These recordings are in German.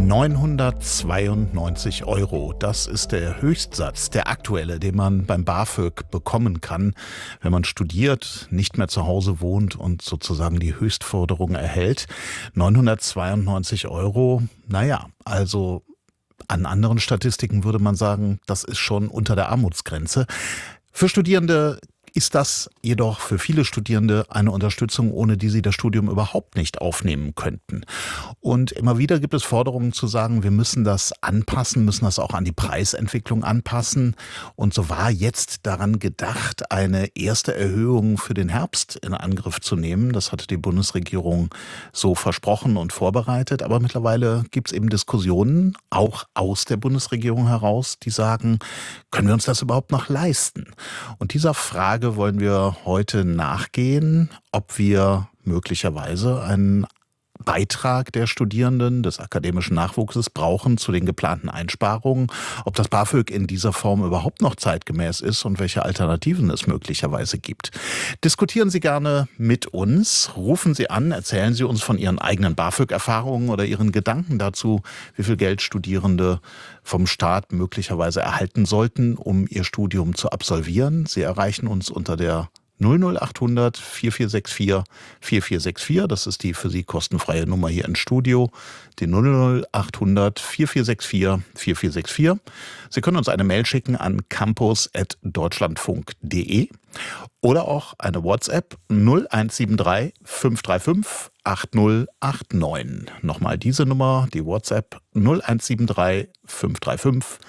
992 €, das ist der Höchstsatz, der aktuelle, den man beim BAföG bekommen kann, wenn man studiert, nicht mehr zu Hause wohnt und sozusagen die Höchstforderung erhält. 992 €, naja, also an anderen Statistiken würde man sagen, das ist schon unter der Armutsgrenze. Für Studierende ist das jedoch für viele Studierende eine Unterstützung, ohne die sie das Studium überhaupt nicht aufnehmen könnten. Und immer wieder gibt es Forderungen zu sagen, wir müssen das anpassen, müssen das auch an die Preisentwicklung anpassen. Und so war jetzt daran gedacht, eine erste Erhöhung für den Herbst in Angriff zu nehmen. Das hatte die Bundesregierung so versprochen und vorbereitet. Aber mittlerweile gibt es eben Diskussionen, auch aus der Bundesregierung heraus, die sagen, können wir uns das überhaupt noch leisten? Und dieser Frage wollen wir heute nachgehen, ob wir möglicherweise einen Beitrag der Studierenden, des akademischen Nachwuchses brauchen zu den geplanten Einsparungen, ob das BAföG in dieser Form überhaupt noch zeitgemäß ist und welche Alternativen es möglicherweise gibt. Diskutieren Sie gerne mit uns, rufen Sie an, erzählen Sie uns von Ihren eigenen BAföG-Erfahrungen oder Ihren Gedanken dazu, wie viel Geld Studierende vom Staat möglicherweise erhalten sollten, um ihr Studium zu absolvieren. Sie erreichen uns unter der 00800 4464 4464, das ist die für Sie kostenfreie Nummer hier im Studio, die 00800 4464 4464. Sie können uns eine Mail schicken an campus@deutschlandfunk.de oder auch eine WhatsApp 0173 535 8089. Nochmal diese Nummer, die WhatsApp 0173 535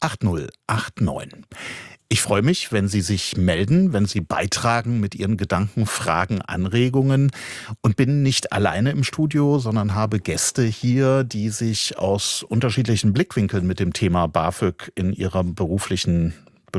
8089. Ich freue mich, wenn Sie sich melden, wenn Sie beitragen mit Ihren Gedanken, Fragen, Anregungen und bin nicht alleine im Studio, sondern habe Gäste hier, die sich aus unterschiedlichen Blickwinkeln mit dem Thema BAföG in ihrem beruflichen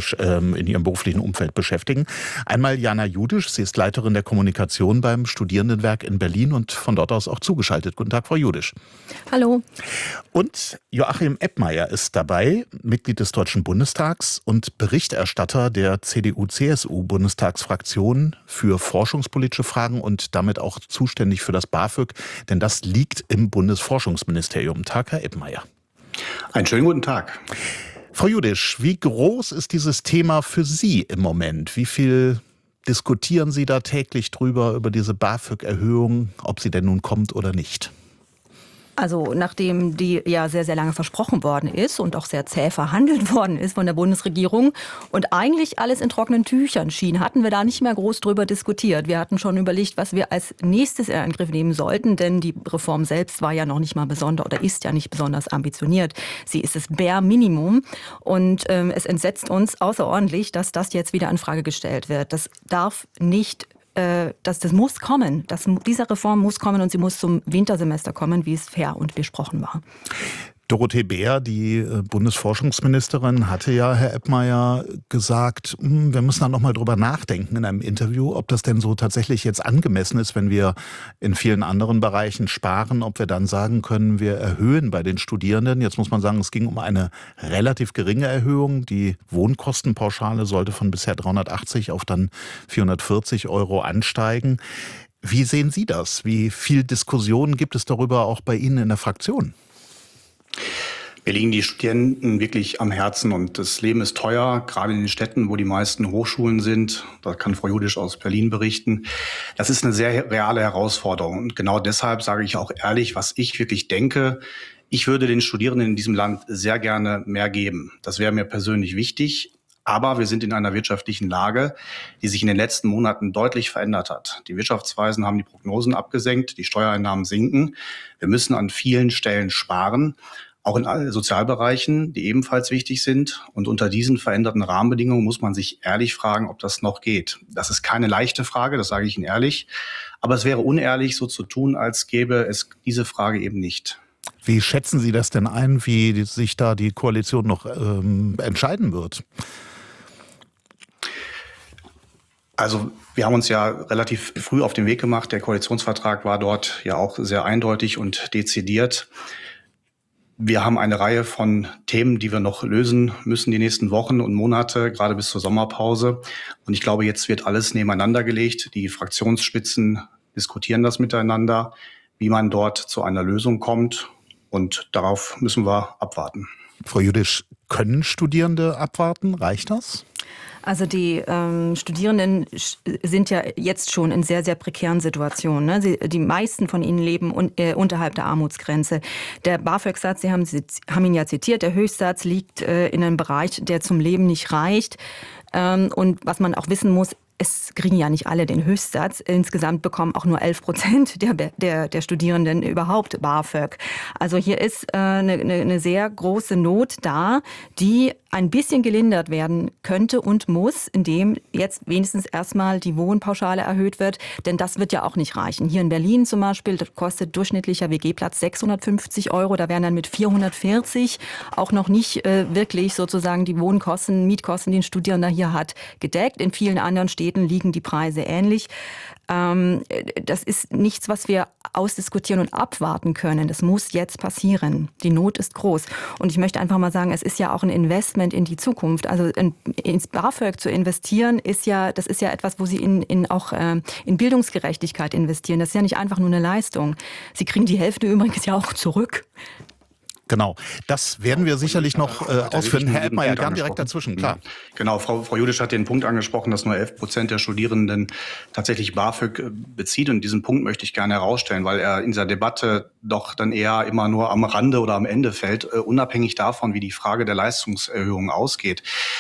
Umfeld beschäftigen. Einmal Jana Judisch, sie ist Leiterin der Kommunikation beim Studierendenwerk in Berlin und von dort aus auch zugeschaltet. Guten Tag, Frau Judisch. Hallo. Und Joachim Eppmeier ist dabei, Mitglied des Deutschen Bundestags und Berichterstatter der CDU-CSU-Bundestagsfraktion für forschungspolitische Fragen und damit auch zuständig für das BAföG, denn das liegt im Bundesforschungsministerium. Tag, Herr Eppmeier. Einen schönen guten Tag. Frau Judisch, wie groß ist dieses Thema für Sie im Moment? Wie viel diskutieren Sie da täglich drüber, über diese BAföG-Erhöhung, ob sie denn nun kommt oder nicht? Also nachdem die ja sehr, sehr lange versprochen worden ist und auch sehr zäh verhandelt worden ist von der Bundesregierung und eigentlich alles in trockenen Tüchern schien, hatten wir da nicht mehr groß drüber diskutiert. Wir hatten schon überlegt, was wir als nächstes in Angriff nehmen sollten, denn die Reform selbst war ja noch nicht mal besonders oder ist ja nicht besonders ambitioniert. Sie ist das Bare Minimum und es entsetzt uns außerordentlich, dass das jetzt wieder in Frage gestellt wird. Das darf nicht das muss kommen. Diese Reform muss kommen und sie muss zum Wintersemester kommen, wie es fair und besprochen war. Dorothee Bär, die Bundesforschungsministerin, hatte ja, Herr Eppmeier, gesagt, wir müssen da noch mal drüber nachdenken in einem Interview, ob das denn so tatsächlich jetzt angemessen ist, wenn wir in vielen anderen Bereichen sparen, ob wir dann sagen können, wir erhöhen bei den Studierenden. Jetzt muss man sagen, es ging um eine relativ geringe Erhöhung. Die Wohnkostenpauschale sollte von bisher 380 auf dann 440 € ansteigen. Wie sehen Sie das? Wie viel Diskussion gibt es darüber auch bei Ihnen in der Fraktion? Mir liegen die Studenten wirklich am Herzen und das Leben ist teuer, gerade in den Städten, wo die meisten Hochschulen sind. Da kann Frau Judisch aus Berlin berichten. Das ist eine sehr reale Herausforderung und genau deshalb sage ich auch ehrlich, was ich wirklich denke. Ich würde den Studierenden in diesem Land sehr gerne mehr geben. Das wäre mir persönlich wichtig. Aber wir sind in einer wirtschaftlichen Lage, die sich in den letzten Monaten deutlich verändert hat. Die Wirtschaftsweisen haben die Prognosen abgesenkt, die Steuereinnahmen sinken. Wir müssen an vielen Stellen sparen, auch in allen Sozialbereichen, die ebenfalls wichtig sind. Und unter diesen veränderten Rahmenbedingungen muss man sich ehrlich fragen, ob das noch geht. Das ist keine leichte Frage, das sage ich Ihnen ehrlich. Aber es wäre unehrlich, so zu tun, als gäbe es diese Frage eben nicht. Wie schätzen Sie das denn ein, wie sich da die Koalition noch entscheiden wird? Also wir haben uns ja relativ früh auf den Weg gemacht. Der Koalitionsvertrag war dort ja auch sehr eindeutig und dezidiert. Wir haben eine Reihe von Themen, die wir noch lösen müssen die nächsten Wochen und Monate, gerade bis zur Sommerpause. Und ich glaube, jetzt wird alles nebeneinander gelegt. Die Fraktionsspitzen diskutieren das miteinander, wie man dort zu einer Lösung kommt. Und darauf müssen wir abwarten. Frau Judisch, können Studierende abwarten? Reicht das? Also die Studierenden sind ja jetzt schon in sehr, sehr prekären Situationen. Ne? Die meisten von ihnen leben unterhalb der Armutsgrenze. Der BAföG-Satz, Sie haben ihn ja zitiert, der Höchstsatz liegt in einem Bereich, der zum Leben nicht reicht. Und was man auch wissen muss, es kriegen ja nicht alle den Höchstsatz. Insgesamt bekommen auch nur 11% der Studierenden überhaupt BAföG. Also hier ist eine sehr große Not da, die ein bisschen gelindert werden könnte und muss, indem jetzt wenigstens erstmal die Wohnpauschale erhöht wird. Denn das wird ja auch nicht reichen. Hier in Berlin zum Beispiel, das kostet durchschnittlicher WG-Platz 650 €. Da wären dann mit 440 auch noch nicht wirklich sozusagen die Wohnkosten, Mietkosten, die ein Studierender hier hat, gedeckt. In vielen anderen Städten liegen die Preise ähnlich. Das ist nichts, was wir ausdiskutieren und abwarten können. Das muss jetzt passieren. Die Not ist groß. Und ich möchte einfach mal sagen, es ist ja auch ein Investment in die Zukunft. Also ins BAföG zu investieren, das ist ja etwas, wo Sie auch in Bildungsgerechtigkeit investieren. Das ist ja nicht einfach nur eine Leistung. Sie kriegen die Hälfte übrigens ja auch zurück. Genau, das werden wir sicherlich noch ausführen. Herr Ebmeier, gern direkt dazwischen, klar. Genau, Frau Judisch hat den Punkt angesprochen, dass nur 11% der Studierenden tatsächlich BAföG bezieht. Und diesen Punkt möchte ich gerne herausstellen, weil er in dieser Debatte doch dann eher immer nur am Rande oder am Ende fällt, unabhängig davon, wie die Frage der Leistungserhöhung ausgeht.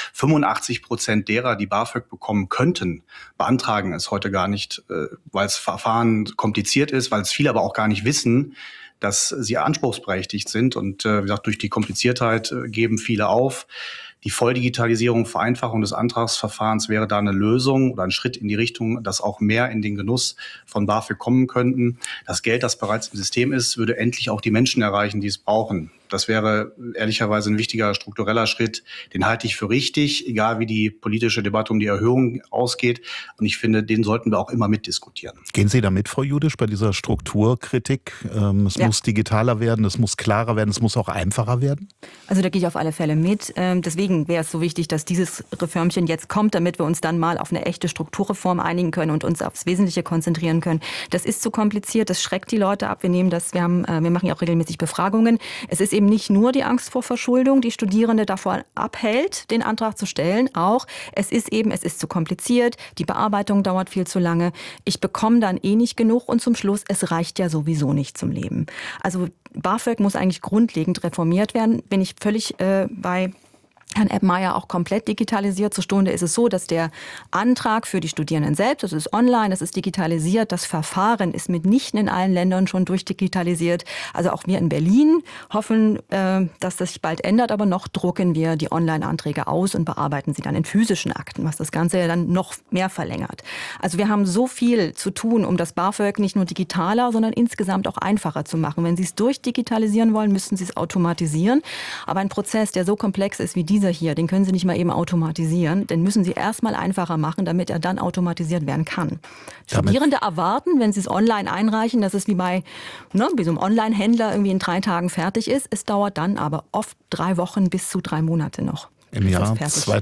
85% derer, die BAföG bekommen könnten, beantragen es heute gar nicht, weil das Verfahren kompliziert ist, weil es viele aber auch gar nicht wissen, dass sie anspruchsberechtigt sind. Und wie gesagt, durch die Kompliziertheit geben viele auf. Die Volldigitalisierung, Vereinfachung des Antragsverfahrens wäre da eine Lösung oder ein Schritt in die Richtung, dass auch mehr in den Genuss von BAföG kommen könnten. Das Geld, das bereits im System ist, würde endlich auch die Menschen erreichen, die es brauchen. Das wäre ehrlicherweise ein wichtiger struktureller Schritt. Den halte ich für richtig, egal wie die politische Debatte um die Erhöhung ausgeht. Und ich finde, den sollten wir auch immer mitdiskutieren. Gehen Sie da mit, Frau Judisch, bei dieser Strukturkritik? Es muss digitaler werden, es muss klarer werden, es muss auch einfacher werden? Also da gehe ich auf alle Fälle mit. Deswegen wäre es so wichtig, dass dieses Reformchen jetzt kommt, damit wir uns dann mal auf eine echte Strukturreform einigen können und uns aufs Wesentliche konzentrieren können. Das ist zu kompliziert, das schreckt die Leute ab. Wir machen ja auch regelmäßig Befragungen. Es ist eben nicht nur die Angst vor Verschuldung, die Studierende davon abhält, den Antrag zu stellen. Auch es ist zu kompliziert, die Bearbeitung dauert viel zu lange. Ich bekomme dann nicht genug und zum Schluss, es reicht ja sowieso nicht zum Leben. Also BAföG muss eigentlich grundlegend reformiert werden. Bin ich völlig bei Herrn Ebmeier auch komplett digitalisiert. Zur Stunde ist es so, dass der Antrag für die Studierenden selbst, das ist online, das ist digitalisiert. Das Verfahren ist mitnichten in allen Ländern schon durchdigitalisiert. Also auch wir in Berlin hoffen, dass das sich bald ändert. Aber noch drucken wir die Online-Anträge aus und bearbeiten sie dann in physischen Akten, was das Ganze ja dann noch mehr verlängert. Also wir haben so viel zu tun, um das BAföG nicht nur digitaler, sondern insgesamt auch einfacher zu machen. Wenn Sie es durchdigitalisieren wollen, müssen Sie es automatisieren. Aber ein Prozess, der so komplex ist wie dieser hier, den können Sie nicht mal eben automatisieren. Den müssen Sie erstmal einfacher machen, damit er dann automatisiert werden kann. Studierende erwarten, wenn sie es online einreichen, dass es wie so einem Online-Händler irgendwie in 3 Tagen fertig ist. Es dauert dann aber oft 3 Wochen bis zu 3 Monate noch. Im Jahr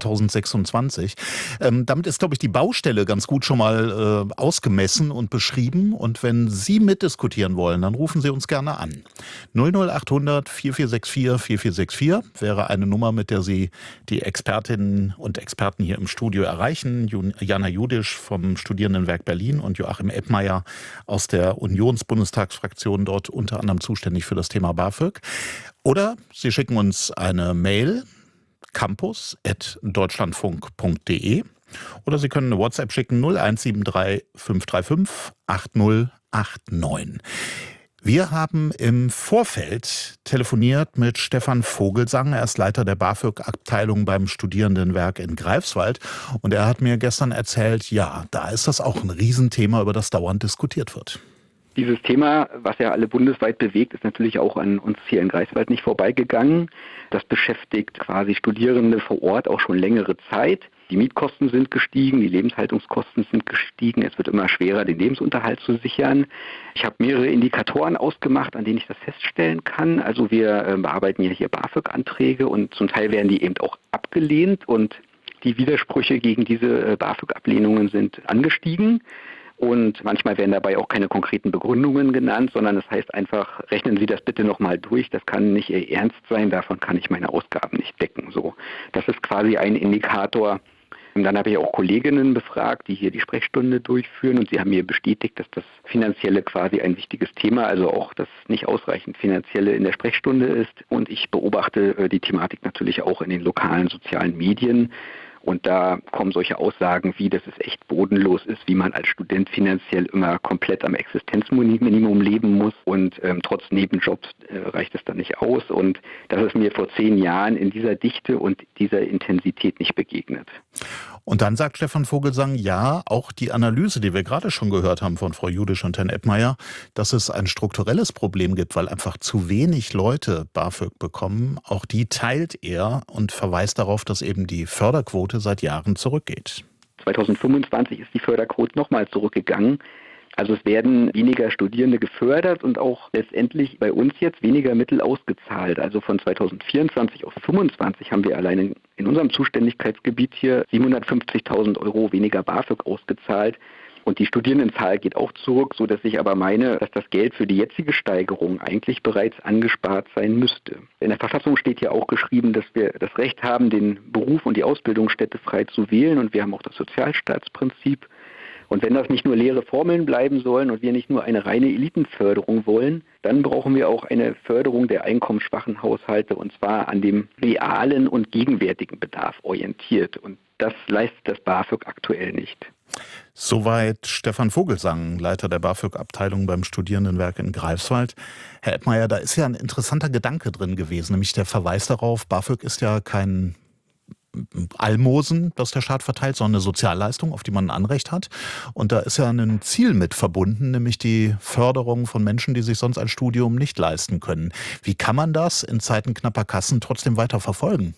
2026. Damit ist, glaube ich, die Baustelle ganz gut schon mal ausgemessen und beschrieben. Und wenn Sie mitdiskutieren wollen, dann rufen Sie uns gerne an. 00800 4464 4464 wäre eine Nummer, mit der Sie die Expertinnen und Experten hier im Studio erreichen. Jana Judisch vom Studierendenwerk Berlin und Joachim Ebmeier aus der Unionsbundestagsfraktion, dort unter anderem zuständig für das Thema BAföG. Oder Sie schicken uns eine Mail, campus@deutschlandfunk.de, oder Sie können eine WhatsApp schicken 0173 535 8089. Wir haben im Vorfeld telefoniert mit Stefan Vogelsang. Er ist Leiter der BAföG-Abteilung beim Studierendenwerk in Greifswald. Und er hat mir gestern erzählt, ja, da ist das auch ein Riesenthema, über das dauernd diskutiert wird. Dieses Thema, was ja alle bundesweit bewegt, ist natürlich auch an uns hier in Greifswald nicht vorbeigegangen. Das beschäftigt quasi Studierende vor Ort auch schon längere Zeit. Die Mietkosten sind gestiegen, die Lebenshaltungskosten sind gestiegen. Es wird immer schwerer, den Lebensunterhalt zu sichern. Ich habe mehrere Indikatoren ausgemacht, an denen ich das feststellen kann. Also wir bearbeiten ja hier BAföG-Anträge und zum Teil werden die eben auch abgelehnt. Und die Widersprüche gegen diese BAföG-Ablehnungen sind angestiegen. Und manchmal werden dabei auch keine konkreten Begründungen genannt, sondern es heißt einfach, rechnen Sie das bitte nochmal durch, das kann nicht Ihr Ernst sein, davon kann ich meine Ausgaben nicht decken. So, das ist quasi ein Indikator. Und dann habe ich auch Kolleginnen befragt, die hier die Sprechstunde durchführen, und sie haben mir bestätigt, dass das Finanzielle quasi ein wichtiges Thema, also auch das nicht ausreichend Finanzielle in der Sprechstunde ist. Und ich beobachte die Thematik natürlich auch in den lokalen sozialen Medien. Und da kommen solche Aussagen wie, dass es echt bodenlos ist, wie man als Student finanziell immer komplett am Existenzminimum leben muss und trotz Nebenjobs reicht es dann nicht aus. Und das ist mir vor 10 Jahren in dieser Dichte und dieser Intensität nicht begegnet. Und dann sagt Stefan Vogelsang, ja, auch die Analyse, die wir gerade schon gehört haben von Frau Judisch und Herrn Eppmeier, dass es ein strukturelles Problem gibt, weil einfach zu wenig Leute BAföG bekommen, auch die teilt er und verweist darauf, dass eben die Förderquote seit Jahren zurückgeht. 2025 ist die Förderquote nochmal zurückgegangen. Also es werden weniger Studierende gefördert und auch letztendlich bei uns jetzt weniger Mittel ausgezahlt. Also von 2024 auf 2025 haben wir allein in unserem Zuständigkeitsgebiet hier 750.000 € weniger BAföG ausgezahlt. Und die Studierendenzahl geht auch zurück, sodass ich aber meine, dass das Geld für die jetzige Steigerung eigentlich bereits angespart sein müsste. In der Verfassung steht ja auch geschrieben, dass wir das Recht haben, den Beruf und die Ausbildungsstätte frei zu wählen. Und wir haben auch das Sozialstaatsprinzip. Und wenn das nicht nur leere Formeln bleiben sollen und wir nicht nur eine reine Elitenförderung wollen, dann brauchen wir auch eine Förderung der einkommensschwachen Haushalte, und zwar an dem realen und gegenwärtigen Bedarf orientiert. Und das leistet das BAföG aktuell nicht. Soweit Stefan Vogelsang, Leiter der BAföG-Abteilung beim Studierendenwerk in Greifswald. Herr Eppmeier, da ist ja ein interessanter Gedanke drin gewesen, nämlich der Verweis darauf, BAföG ist ja kein Almosen, das der Staat verteilt, sondern eine Sozialleistung, auf die man ein Anrecht hat. Und da ist ja ein Ziel mit verbunden, nämlich die Förderung von Menschen, die sich sonst ein Studium nicht leisten können. Wie kann man das in Zeiten knapper Kassen trotzdem weiter verfolgen?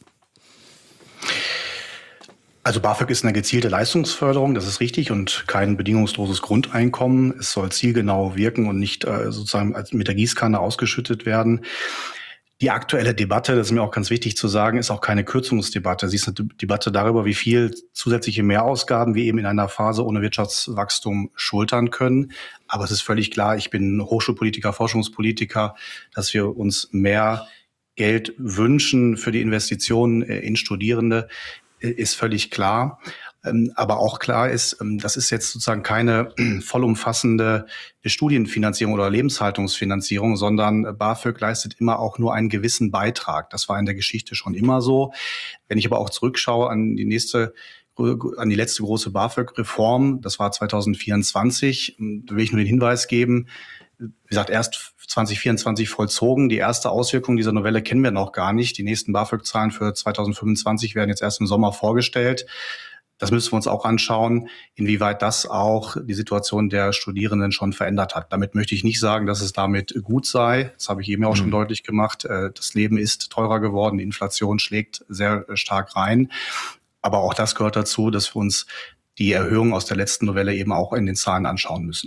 Also BAföG ist eine gezielte Leistungsförderung, das ist richtig, und kein bedingungsloses Grundeinkommen. Es soll zielgenau wirken und nicht sozusagen mit der Gießkanne ausgeschüttet werden. Die aktuelle Debatte, das ist mir auch ganz wichtig zu sagen, ist auch keine Kürzungsdebatte. Sie ist eine Debatte darüber, wie viel zusätzliche Mehrausgaben wir eben in einer Phase ohne Wirtschaftswachstum schultern können. Aber es ist völlig klar, ich bin Hochschulpolitiker, Forschungspolitiker, dass wir uns mehr Geld wünschen für die Investitionen in Studierende, ist völlig klar. Aber auch klar ist, das ist jetzt sozusagen keine vollumfassende Studienfinanzierung oder Lebenshaltungsfinanzierung, sondern BAföG leistet immer auch nur einen gewissen Beitrag. Das war in der Geschichte schon immer so. Wenn ich aber auch zurückschaue an die letzte große BAföG-Reform, das war 2024, da will ich nur den Hinweis geben, wie gesagt, erst 2024 vollzogen. Die erste Auswirkung dieser Novelle kennen wir noch gar nicht. Die nächsten BAföG-Zahlen für 2025 werden jetzt erst im Sommer vorgestellt. Das müssen wir uns auch anschauen, inwieweit das auch die Situation der Studierenden schon verändert hat. Damit möchte ich nicht sagen, dass es damit gut sei. Das habe ich eben auch schon deutlich gemacht. Das Leben ist teurer geworden. Die Inflation schlägt sehr stark rein. Aber auch das gehört dazu, dass wir uns die Erhöhung aus der letzten Novelle eben auch in den Zahlen anschauen müssen.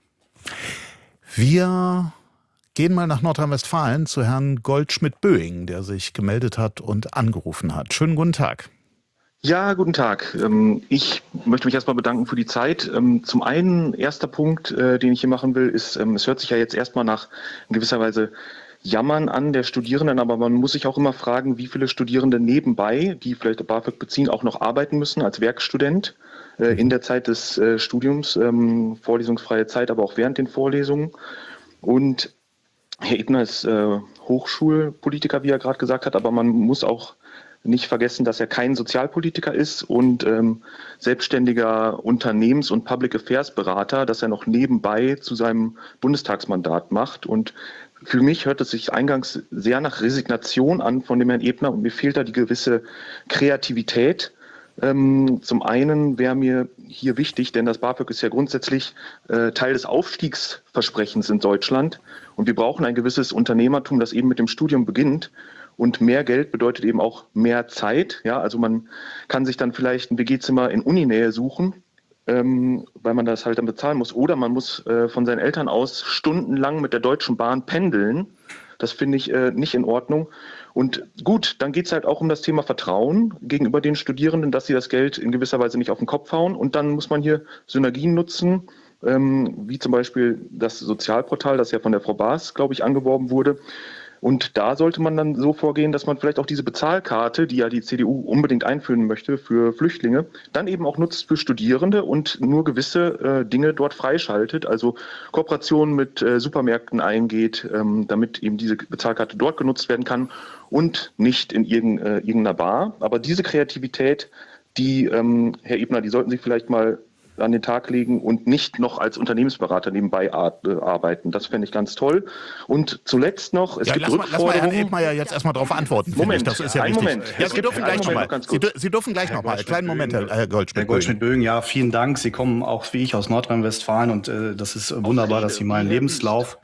Wir gehen mal nach Nordrhein-Westfalen zu Herrn Goldschmidt-Böing, der sich gemeldet hat und angerufen hat. Schönen guten Tag. Ja, guten Tag. Ich möchte mich erstmal bedanken für die Zeit. Zum einen, erster Punkt, den ich hier machen will, ist, es hört sich ja jetzt erstmal nach in gewisser Weise Jammern an der Studierenden, aber man muss sich auch immer fragen, wie viele Studierende nebenbei, die vielleicht BAföG beziehen, auch noch arbeiten müssen als Werkstudent in der Zeit des Studiums, vorlesungsfreie Zeit, aber auch während den Vorlesungen. Und Herr Ebner ist Hochschulpolitiker, wie er gerade gesagt hat, aber man muss auch nicht vergessen, dass er kein Sozialpolitiker ist und selbstständiger Unternehmens- und Public Affairs Berater, dass er noch nebenbei zu seinem Bundestagsmandat macht. Und für mich hört es sich eingangs sehr nach Resignation an von dem Herrn Ebner und mir fehlt da die gewisse Kreativität. Zum einen wäre mir hier wichtig, denn das BAföG ist ja grundsätzlich Teil des Aufstiegsversprechens in Deutschland und wir brauchen ein gewisses Unternehmertum, das eben mit dem Studium beginnt. Und mehr Geld bedeutet eben auch mehr Zeit. Ja, also man kann sich dann vielleicht ein WG-Zimmer in Uninähe suchen, weil man das halt dann bezahlen muss. Oder man muss von seinen Eltern aus stundenlang mit der Deutschen Bahn pendeln. Das finde ich nicht in Ordnung. Und gut, dann geht es halt auch um das Thema Vertrauen gegenüber den Studierenden, dass sie das Geld in gewisser Weise nicht auf den Kopf hauen. Und dann muss man hier Synergien nutzen. wie zum Beispiel das Sozialportal, das ja von der Frau Baas, glaube ich, angeworben wurde. Und da sollte man dann so vorgehen, dass man vielleicht auch diese Bezahlkarte, die ja die CDU unbedingt einführen möchte für Flüchtlinge, dann eben auch nutzt für Studierende und nur gewisse Dinge dort freischaltet, also Kooperationen mit Supermärkten eingeht, damit eben diese Bezahlkarte dort genutzt werden kann und nicht in irgendeiner Bar. Aber diese Kreativität, die, Herr Ebner, die sollten Sie vielleicht mal an den Tag legen und nicht noch als Unternehmensberater nebenbei arbeiten. Das fände ich ganz toll. Und zuletzt noch, es gibt Rückforderungen. Lass mal Herrn Ebner jetzt erstmal darauf antworten. Moment, das ist ja einen wichtig. Moment. Ja, Sie dürfen gleich nochmal. Sie dürfen gleich nochmal. Kleinen Moment, Herr Goldschmidt-Bögen. Herr Goldschmidt-Bögen, ja, vielen Dank. Sie kommen auch wie ich aus Nordrhein-Westfalen und das ist wunderbar, dass Sie meinen Lebenslauf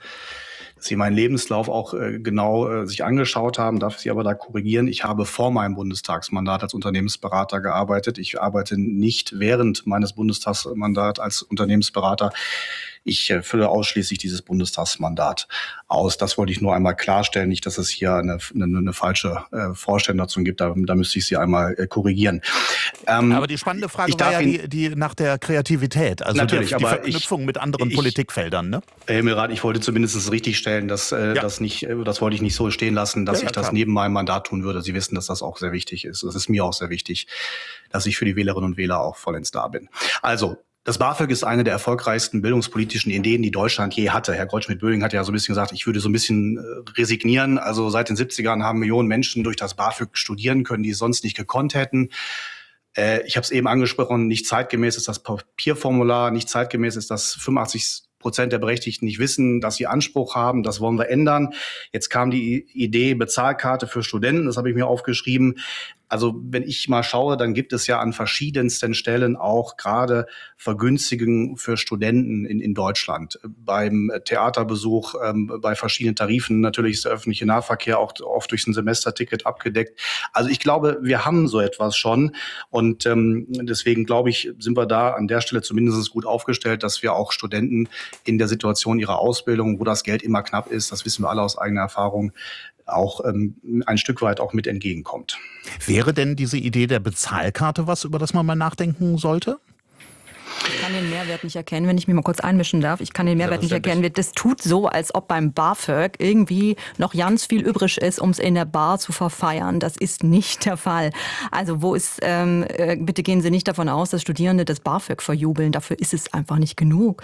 auch genau sich angeschaut haben, darf ich Sie aber da korrigieren. Ich habe vor meinem Bundestagsmandat als Unternehmensberater gearbeitet. Ich arbeite nicht während meines Bundestagsmandats als Unternehmensberater. Ich fülle ausschließlich dieses Bundestagsmandat aus. Das wollte ich nur einmal klarstellen, nicht, dass es hier eine falsche Vorstellung dazu gibt. Da müsste ich Sie einmal korrigieren. Aber die spannende Frage war ja die nach der Kreativität, also die Verknüpfung mit anderen Politikfeldern. Ne? Herr Mirat, ich wollte zumindest richtig stellen, dass das wollte ich nicht so stehen lassen, dass ich das neben meinem Mandat tun würde. Sie wissen, dass das auch sehr wichtig ist. Das ist mir auch sehr wichtig, dass ich für die Wählerinnen und Wähler auch vollends da bin. Also, das BAföG ist eine der erfolgreichsten bildungspolitischen Ideen, die Deutschland je hatte. Herr Goldschmidt-Böing hat ja so ein bisschen gesagt, ich würde so ein bisschen resignieren. Also seit den 70ern haben Millionen Menschen durch das BAföG studieren können, die es sonst nicht gekonnt hätten. Ich habe es eben angesprochen, nicht zeitgemäß ist das Papierformular, nicht zeitgemäß ist das 85% der Berechtigten nicht wissen, dass sie Anspruch haben. Das wollen wir ändern. Jetzt kam die Idee Bezahlkarte für Studenten, das habe ich mir aufgeschrieben. Also wenn ich mal schaue, dann gibt es ja an verschiedensten Stellen auch gerade Vergünstigungen für Studenten in Deutschland. Beim Theaterbesuch, bei verschiedenen Tarifen, natürlich ist der öffentliche Nahverkehr auch oft durch ein Semesterticket abgedeckt. Also ich glaube, wir haben so etwas schon und deswegen glaube ich, sind wir da an der Stelle zumindest gut aufgestellt, dass wir auch Studenten in der Situation ihrer Ausbildung, wo das Geld immer knapp ist, das wissen wir alle aus eigener Erfahrung, auch ein Stück weit auch mit entgegenkommt. Wäre denn diese Idee der Bezahlkarte was, über das man mal nachdenken sollte? Ich kann den Mehrwert nicht erkennen, wenn ich mich mal kurz einmischen darf. Ich kann den Mehrwert nicht erkennen. Das tut so, als ob beim BAföG irgendwie noch ganz viel übrig ist, um es in der Bar zu verfeiern. Das ist nicht der Fall. Also bitte gehen Sie nicht davon aus, dass Studierende das BAföG verjubeln. Dafür ist es einfach nicht genug.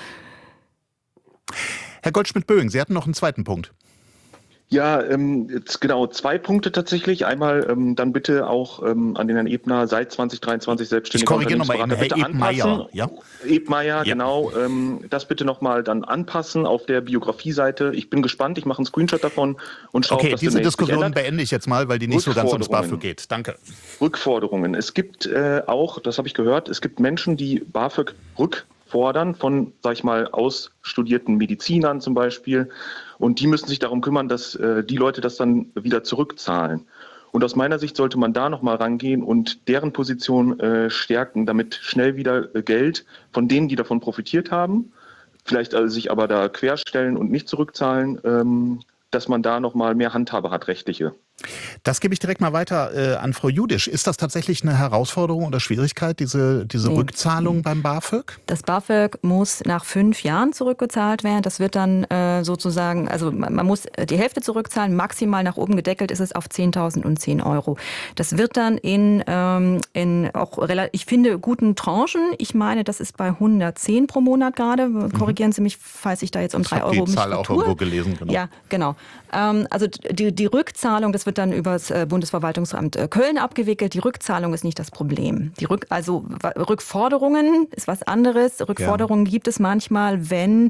Herr Goldschmidt-Böing, Sie hatten noch einen zweiten Punkt. Ja, jetzt genau 2 Punkte tatsächlich. Einmal dann bitte auch an den Herrn Ebner seit 2023 selbstständiger Ich korrigiere nochmal, Herr Ebmeier. Ja? Ebmeier, ja. Genau. Das bitte nochmal dann anpassen auf der Biografie-Seite. Ich bin gespannt, ich mache einen Screenshot davon und schaue, okay, dass diese Diskussion beende ich jetzt mal, weil die nicht so ganz ums BAföG geht. Danke. Rückforderungen. Es gibt auch, das habe ich gehört, es gibt Menschen, die BAföG rückfordern von, sag ich mal, ausstudierten Medizinern zum Beispiel. Und die müssen sich darum kümmern, dass die Leute das dann wieder zurückzahlen. Und aus meiner Sicht sollte man da nochmal rangehen und deren Position stärken, damit schnell wieder Geld von denen, die davon profitiert haben, vielleicht sich aber da querstellen und nicht zurückzahlen, dass man da nochmal mehr Handhabe hat, rechtliche. Das gebe ich direkt mal weiter an Frau Judisch. Ist das tatsächlich eine Herausforderung oder Schwierigkeit, diese Rückzahlung beim BAföG? Das BAföG muss nach 5 Jahren zurückgezahlt werden. Das wird dann sozusagen, also man muss die Hälfte zurückzahlen, maximal nach oben gedeckelt ist es auf 10.010 €. Das wird dann in auch ich finde, guten Tranchen. Ich meine, das ist bei 110 pro Monat gerade. Korrigieren Sie mich, falls ich da jetzt um 3 € mich vertue. Ich habe die Zahl auch irgendwo gelesen. Genau. Ja, genau. Also die Rückzahlung, das wird dann über das Bundesverwaltungsamt Köln abgewickelt. Die Rückzahlung ist nicht das Problem. Rückforderungen ist was anderes. Rückforderungen gibt es manchmal, wenn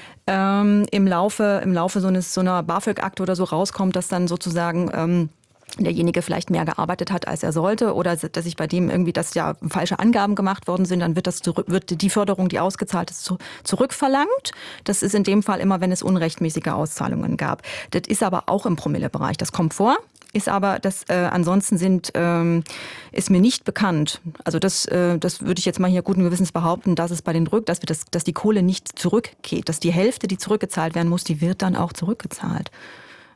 im Laufe so einer BAföG-Akte oder so rauskommt, dass dann sozusagen derjenige vielleicht mehr gearbeitet hat, als er sollte, oder dass sich bei dem irgendwie, dass ja falsche Angaben gemacht worden sind, dann wird die Förderung, die ausgezahlt ist, zurückverlangt. Das ist in dem Fall immer, wenn es unrechtmäßige Auszahlungen gab. Das ist aber auch im Promillebereich. Das kommt vor. Ist aber, ansonsten ist mir nicht bekannt. Also das würde ich jetzt mal hier guten Gewissens behaupten, dass es bei den dass die Kohle nicht zurückgeht, dass die Hälfte, die zurückgezahlt werden muss, die wird dann auch zurückgezahlt.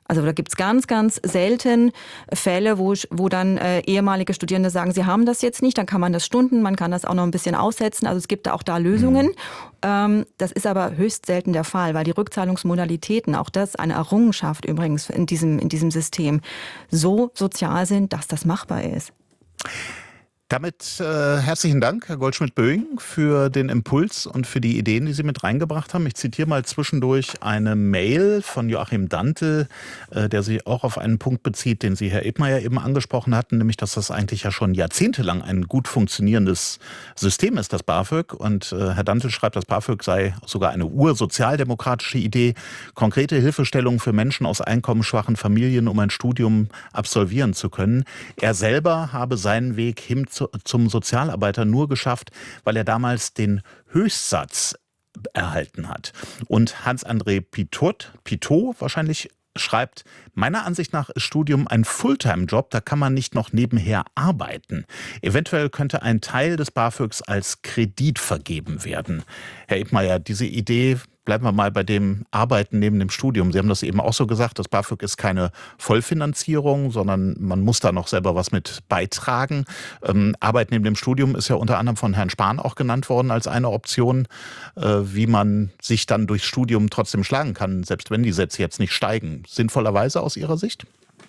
Also da gibt es ganz, ganz selten Fälle, wo dann ehemalige Studierende sagen, sie haben das jetzt nicht, dann kann man das stunden, man kann das auch noch ein bisschen aussetzen. Also es gibt da auch da Lösungen. Das ist aber höchst selten der Fall, weil die Rückzahlungsmodalitäten, auch das eine Errungenschaft übrigens in diesem System, so sozial sind, dass das machbar ist. Damit herzlichen Dank, Herr Goldschmidt-Böing, für den Impuls und für die Ideen, die Sie mit reingebracht haben. Ich zitiere mal zwischendurch eine Mail von Joachim Dantl, der sich auch auf einen Punkt bezieht, den Sie, Herr Ebmeier, eben angesprochen hatten, nämlich, dass das eigentlich ja schon jahrzehntelang ein gut funktionierendes System ist, das BAföG. Und Herr Dantl schreibt, das BAföG sei sogar eine ursozialdemokratische Idee, konkrete Hilfestellung für Menschen aus einkommensschwachen Familien, um ein Studium absolvieren zu können. Er selber habe seinen Weg hin zum Sozialarbeiter nur geschafft, weil er damals den Höchstsatz erhalten hat. Und Hans-André Pitot wahrscheinlich schreibt, meiner Ansicht nach ist Studium ein Fulltime-Job, da kann man nicht noch nebenher arbeiten. Eventuell könnte ein Teil des BAföGs als Kredit vergeben werden. Herr Ebmeier, diese Idee, bleiben wir mal bei dem Arbeiten neben dem Studium. Sie haben das eben auch so gesagt, das BAföG ist keine Vollfinanzierung, sondern man muss da noch selber was mit beitragen. Arbeit neben dem Studium ist ja unter anderem von Herrn Spahn auch genannt worden als eine Option, wie man sich dann durchs Studium trotzdem schlagen kann, selbst wenn die Sätze jetzt nicht steigen. Sinnvollerweise aus Ihrer Sicht?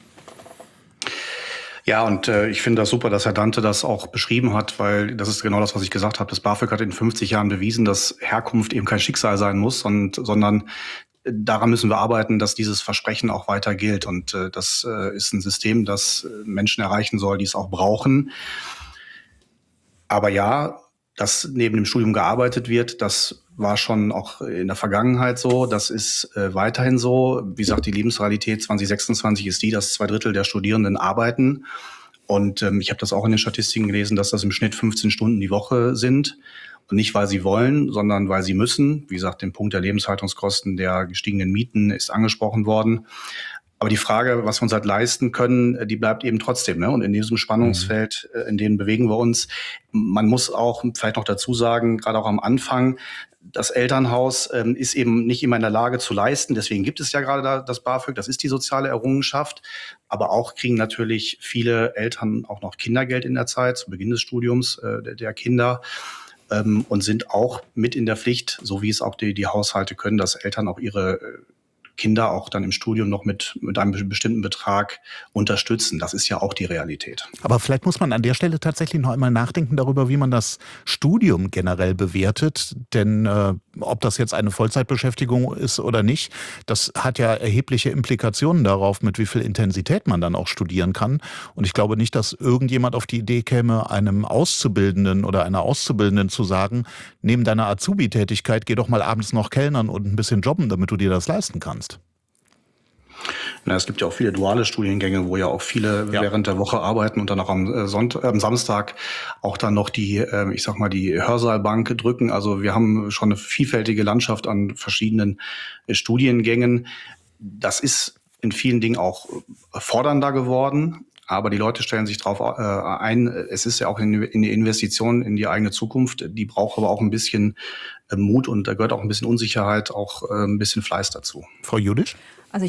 Ja, und ich finde das super, dass Herr Dante das auch beschrieben hat, weil das ist genau das, was ich gesagt habe. Das BAföG hat in 50 Jahren bewiesen, dass Herkunft eben kein Schicksal sein muss, sondern daran müssen wir arbeiten, dass dieses Versprechen auch weiter gilt. Und das ist ein System, das Menschen erreichen soll, die es auch brauchen. Aber ja, dass neben dem Studium gearbeitet wird, das war schon auch in der Vergangenheit so. Das ist weiterhin so. Wie gesagt, die Lebensrealität 2026 ist die, dass 2/3 der Studierenden arbeiten. Und ich habe das auch in den Statistiken gelesen, dass das im Schnitt 15 Stunden die Woche sind. Und nicht, weil sie wollen, sondern weil sie müssen. Wie gesagt, den Punkt der Lebenshaltungskosten, der gestiegenen Mieten ist angesprochen worden. Aber die Frage, was wir uns halt leisten können, die bleibt eben trotzdem. Ne? Und in diesem Spannungsfeld, in dem bewegen wir uns. Man muss auch vielleicht noch dazu sagen, gerade auch am Anfang, das Elternhaus ist eben nicht immer in der Lage zu leisten. Deswegen gibt es ja gerade das BAföG. Das ist die soziale Errungenschaft. Aber auch kriegen natürlich viele Eltern auch noch Kindergeld in der Zeit, zu Beginn des Studiums der Kinder. Und sind auch mit in der Pflicht, so wie es auch die Haushalte können, dass Eltern auch ihre Kinder auch dann im Studium noch mit einem bestimmten Betrag unterstützen. Das ist ja auch die Realität. Aber vielleicht muss man an der Stelle tatsächlich noch einmal nachdenken darüber, wie man das Studium generell bewertet. Denn ob das jetzt eine Vollzeitbeschäftigung ist oder nicht, das hat ja erhebliche Implikationen darauf, mit wie viel Intensität man dann auch studieren kann. Und ich glaube nicht, dass irgendjemand auf die Idee käme, einem Auszubildenden oder einer Auszubildenden zu sagen, neben deiner Azubi-Tätigkeit geh doch mal abends noch kellnern und ein bisschen jobben, damit du dir das leisten kannst. Na, es gibt ja auch viele duale Studiengänge, wo ja auch viele während der Woche arbeiten und dann auch am Samstag auch dann noch die Hörsaalbank drücken. Also wir haben schon eine vielfältige Landschaft an verschiedenen Studiengängen. Das ist in vielen Dingen auch fordernder geworden. Aber die Leute stellen sich darauf ein. Es ist ja auch in die Investition in die eigene Zukunft. Die braucht aber auch ein bisschen Mut und da gehört auch ein bisschen Unsicherheit, auch ein bisschen Fleiß dazu. Frau Judisch? Also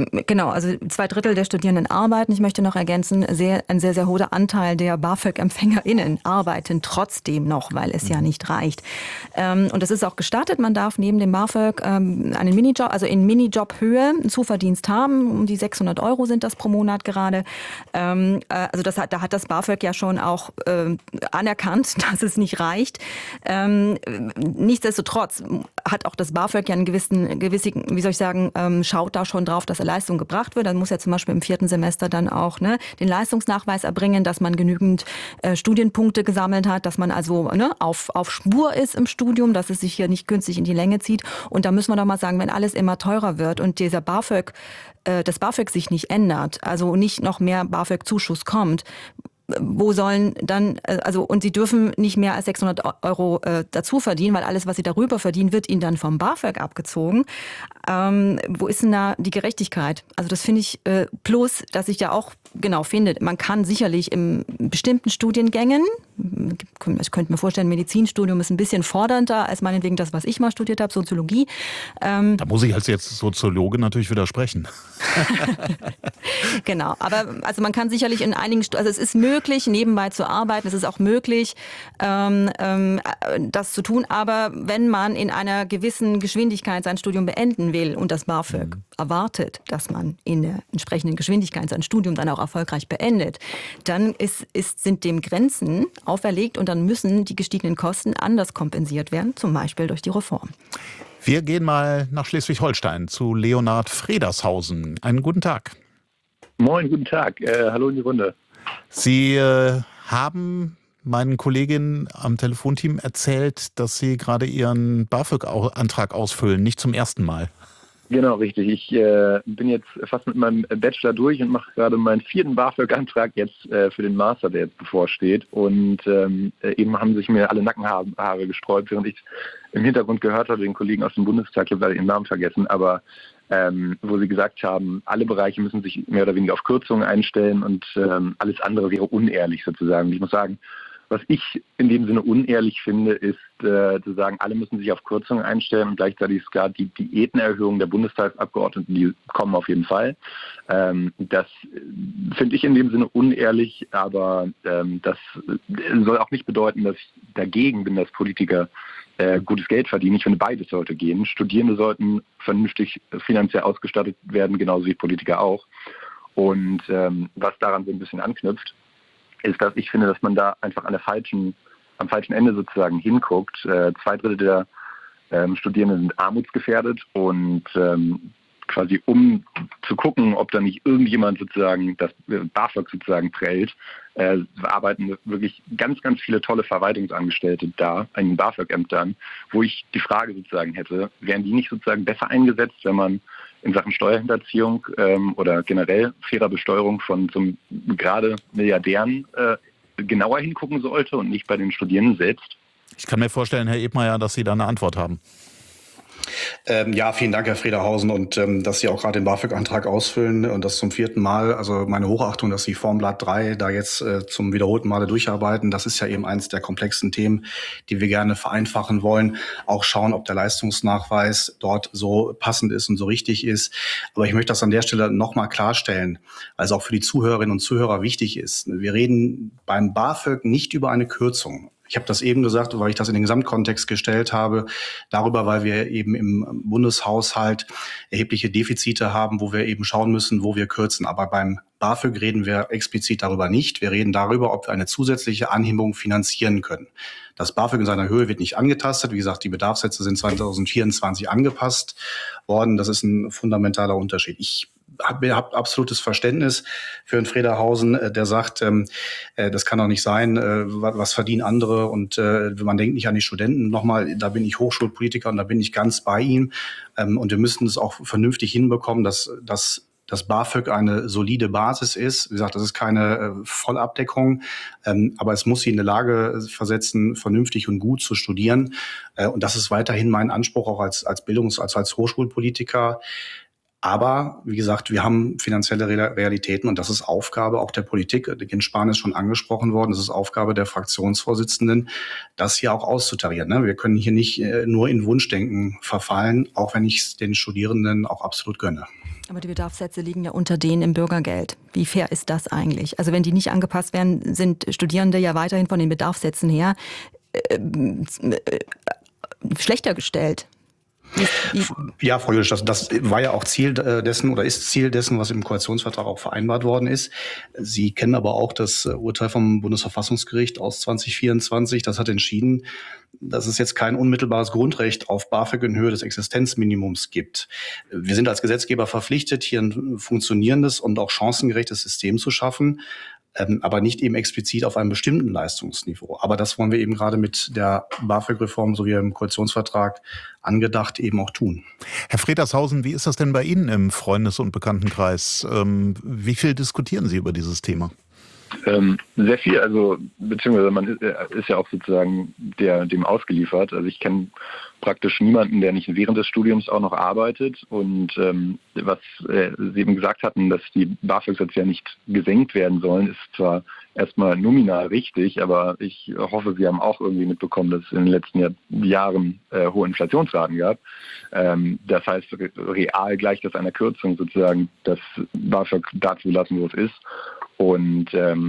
2/3 der Studierenden arbeiten. Ich möchte noch ergänzen, ein sehr, sehr hoher Anteil der BAföG-EmpfängerInnen arbeiten trotzdem noch, weil es ja nicht reicht. Und das ist auch gestattet. Man darf neben dem BAföG einen Minijob, also in Minijobhöhe einen Zuverdienst haben. Um die 600 € sind das pro Monat gerade. Also da hat das BAföG ja schon auch anerkannt, dass es nicht reicht. Nichtsdestotrotz hat auch das BAföG ja einen gewissen, schaut da schon drauf, dass Leistung gebracht wird. Dann muss ja zum Beispiel im 4. Semester dann auch den Leistungsnachweis erbringen, dass man genügend Studienpunkte gesammelt hat, dass man also auf Spur ist im Studium, dass es sich hier nicht künstlich in die Länge zieht. Und da müssen wir doch mal sagen, wenn alles immer teurer wird und das BAföG sich nicht ändert, also nicht noch mehr BAföG-Zuschuss kommt, wo sollen dann, und sie dürfen nicht mehr als 600 Euro dazu verdienen, weil alles, was sie darüber verdienen, wird ihnen dann vom BAföG abgezogen. Wo ist denn da die Gerechtigkeit? Also das finde ich, plus, dass ich ja auch genau finde, man kann sicherlich in bestimmten Studiengängen, ich könnte mir vorstellen, Medizinstudium ist ein bisschen fordernder als meinetwegen das, was ich mal studiert habe, Soziologie. Da muss ich als jetzt Soziologe natürlich widersprechen. Genau, aber also man kann sicherlich in einigen, also es ist möglich, nebenbei zu arbeiten, es ist auch möglich, das zu tun, aber wenn man in einer gewissen Geschwindigkeit sein Studium beenden will und das BAföG erwartet, dass man in der entsprechenden Geschwindigkeit sein Studium dann auch erfolgreich beendet, dann sind dem Grenzen auferlegt und dann müssen die gestiegenen Kosten anders kompensiert werden, zum Beispiel durch die Reform. Wir gehen mal nach Schleswig-Holstein zu Leonhard Fredershausen. Einen guten Tag. Moin, guten Tag. Hallo in die Runde. Sie haben meinen Kolleginnen am Telefonteam erzählt, dass Sie gerade Ihren BAföG-Antrag ausfüllen, nicht zum ersten Mal. Genau, richtig. Ich bin jetzt fast mit meinem Bachelor durch und mache gerade meinen 4. BAföG-Antrag jetzt für den Master, der jetzt bevorsteht. Und eben haben sich mir alle Nackenhaare gesträubt, während ich im Hintergrund gehört habe, den Kollegen aus dem Bundestag, ich habe leider ihren Namen vergessen, aber wo sie gesagt haben, alle Bereiche müssen sich mehr oder weniger auf Kürzungen einstellen und alles andere wäre unehrlich sozusagen. Ich muss sagen, was ich in dem Sinne unehrlich finde, ist zu sagen, alle müssen sich auf Kürzungen einstellen und gleichzeitig ist klar, die Diätenerhöhung der Bundestagsabgeordneten, die kommen auf jeden Fall. Das finde ich in dem Sinne unehrlich, aber das soll auch nicht bedeuten, dass ich dagegen bin, dass Politiker gutes Geld verdienen. Ich finde, beides sollte gehen. Studierende sollten vernünftig finanziell ausgestattet werden, genauso wie Politiker auch. Und was daran so ein bisschen anknüpft, ist, dass ich finde, dass man da einfach am falschen Ende sozusagen hinguckt. 2/3 der Studierenden sind armutsgefährdet und quasi um zu gucken, ob da nicht irgendjemand sozusagen das BAföG sozusagen prellt, arbeiten wirklich ganz, ganz viele tolle Verwaltungsangestellte da, in den BAföG-Ämtern, wo ich die Frage sozusagen hätte, wären die nicht sozusagen besser eingesetzt, wenn man in Sachen Steuerhinterziehung oder generell fairer Besteuerung von zum gerade Milliardären genauer hingucken sollte und nicht bei den Studierenden selbst? Ich kann mir vorstellen, Herr Ebmeier, dass Sie da eine Antwort haben. Ja, vielen Dank, Herr Fredershausen, und dass Sie auch gerade den BAföG-Antrag ausfüllen und das zum 4. Mal. Also meine Hochachtung, dass Sie Formblatt 3 da jetzt zum wiederholten Male durcharbeiten. Das ist ja eben eines der komplexen Themen, die wir gerne vereinfachen wollen. Auch schauen, ob der Leistungsnachweis dort so passend ist und so richtig ist. Aber ich möchte das an der Stelle nochmal klarstellen, weil es auch für die Zuhörerinnen und Zuhörer wichtig ist. Wir reden beim BAföG nicht über eine Kürzung. Ich habe das eben gesagt, weil ich das in den Gesamtkontext gestellt habe, darüber, weil wir eben im Bundeshaushalt erhebliche Defizite haben, wo wir eben schauen müssen, wo wir kürzen. Aber beim BAföG reden wir explizit darüber nicht. Wir reden darüber, ob wir eine zusätzliche Anhebung finanzieren können. Das BAföG in seiner Höhe wird nicht angetastet. Wie gesagt, die Bedarfssätze sind 2024 angepasst worden. Das ist ein fundamentaler Unterschied. Ich habe absolutes Verständnis für Herrn Fredershausen, der sagt, das kann doch nicht sein, was verdienen andere und man denkt nicht an die Studenten. Nochmal, da bin ich Hochschulpolitiker und da bin ich ganz bei ihm und wir müssen es auch vernünftig hinbekommen, dass das BAföG eine solide Basis ist. Wie gesagt, das ist keine Vollabdeckung, aber es muss sie in die Lage versetzen, vernünftig und gut zu studieren. Und das ist weiterhin mein Anspruch auch als Hochschulpolitiker. Aber wie gesagt, wir haben finanzielle Realitäten und das ist Aufgabe auch der Politik. Jens Spahn ist schon angesprochen worden. Das ist Aufgabe der Fraktionsvorsitzenden, das hier auch auszutarieren. Ne? Wir können hier nicht nur in Wunschdenken verfallen, auch wenn ich es den Studierenden auch absolut gönne. Aber die Bedarfssätze liegen ja unter denen im Bürgergeld. Wie fair ist das eigentlich? Also wenn die nicht angepasst werden, sind Studierende ja weiterhin von den Bedarfssätzen her schlechter gestellt. Ja, Frau Jülich, das war ja auch Ziel dessen oder ist Ziel dessen, was im Koalitionsvertrag auch vereinbart worden ist. Sie kennen aber auch das Urteil vom Bundesverfassungsgericht aus 2024. Das hat entschieden, dass es jetzt kein unmittelbares Grundrecht auf BAföG in Höhe des Existenzminimums gibt. Wir sind als Gesetzgeber verpflichtet, hier ein funktionierendes und auch chancengerechtes System zu schaffen, aber nicht eben explizit auf einem bestimmten Leistungsniveau. Aber das wollen wir eben gerade mit der BAföG-Reform, so wie im Koalitionsvertrag angedacht, eben auch tun. Herr Fredershausen, wie ist das denn bei Ihnen im Freundes- und Bekanntenkreis? Wie viel diskutieren Sie über dieses Thema? Sehr viel, also beziehungsweise man ist ja auch sozusagen dem ausgeliefert. Also ich kenne praktisch niemanden, der nicht während des Studiums auch noch arbeitet. Und was Sie eben gesagt hatten, dass die BAföG-Sätze ja nicht gesenkt werden sollen, ist zwar erstmal nominal richtig, aber ich hoffe, Sie haben auch irgendwie mitbekommen, dass es in den letzten Jahren hohe Inflationsraten gab. Das heißt, real gleicht das einer Kürzung sozusagen das BAföG dazu lassen, wo es ist. Und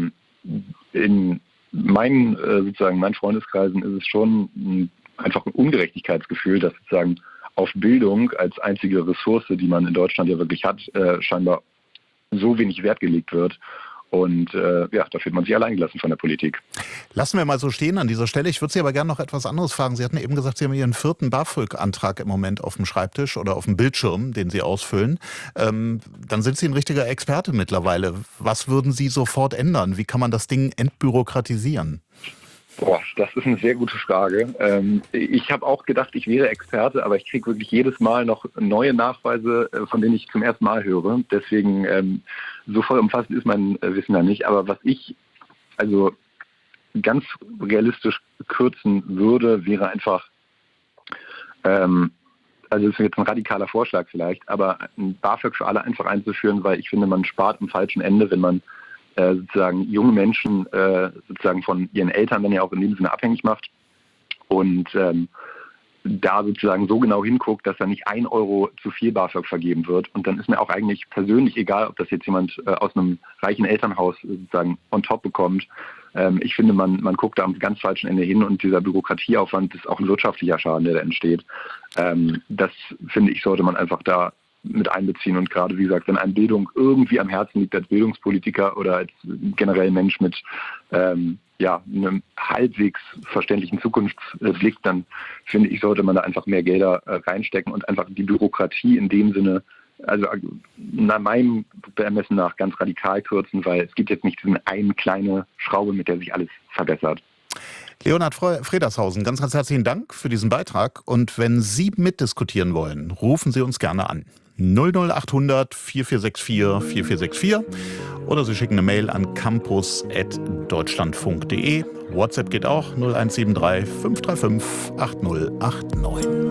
in meinen Freundeskreisen ist es schon einfach ein Ungerechtigkeitsgefühl, dass sozusagen auf Bildung als einzige Ressource, die man in Deutschland ja wirklich hat, scheinbar so wenig Wert gelegt wird. Und da fühlt man sich alleingelassen von der Politik. Lassen wir mal so stehen an dieser Stelle. Ich würde Sie aber gerne noch etwas anderes fragen. Sie hatten eben gesagt, Sie haben Ihren 4. BAföG-Antrag im Moment auf dem Schreibtisch oder auf dem Bildschirm, den Sie ausfüllen. Dann sind Sie ein richtiger Experte mittlerweile. Was würden Sie sofort ändern? Wie kann man das Ding entbürokratisieren? Das ist eine sehr gute Frage. Ich habe auch gedacht, ich wäre Experte, aber ich kriege wirklich jedes Mal noch neue Nachweise, von denen ich zum ersten Mal höre. Deswegen so voll umfassend ist mein Wissen da nicht. Aber was ich also ganz realistisch kürzen würde, wäre einfach, also das ist jetzt ein radikaler Vorschlag vielleicht, aber ein BAföG für alle einfach einzuführen, weil ich finde, man spart am falschen Ende, wenn man sozusagen junge Menschen sozusagen von ihren Eltern dann ja auch in dem Sinne abhängig macht und da sozusagen so genau hinguckt, dass da nicht 1 Euro zu viel BAföG vergeben wird. Und dann ist mir auch eigentlich persönlich egal, ob das jetzt jemand aus einem reichen Elternhaus sozusagen on top bekommt. Ich finde, man guckt da am ganz falschen Ende hin und dieser Bürokratieaufwand ist auch ein wirtschaftlicher Schaden, der da entsteht. Das, finde ich, sollte man einfach da mit einbeziehen. Und gerade, wie gesagt, wenn einem Bildung irgendwie am Herzen liegt als Bildungspolitiker oder als generell Mensch mit einem halbwegs verständlichen Zukunftsblick, dann finde ich, sollte man da einfach mehr Gelder reinstecken und einfach die Bürokratie in dem Sinne, also nach meinem Ermessen nach, ganz radikal kürzen, weil es gibt jetzt nicht diese eine kleine Schraube, mit der sich alles verbessert. Leonhard Fredershausen, ganz, ganz herzlichen Dank für diesen Beitrag. Und wenn Sie mitdiskutieren wollen, rufen Sie uns gerne an. 00800 4464 4464 oder Sie schicken eine Mail an campus@deutschlandfunk.de. WhatsApp geht auch 0173 535 8089.